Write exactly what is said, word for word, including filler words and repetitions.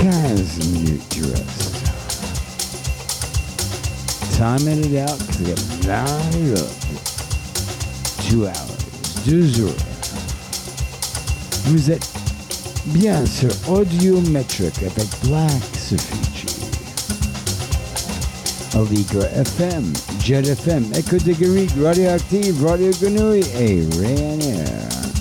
quinze minutes du reste. Timing it out because I got line it up. Two hours, deux heures. Vous êtes bien sur Audiometric avec Black Sophie. Aligra F M, Jet F M, Echo de Garrigue, Radioactive, Radio Grenouille et Ryanair.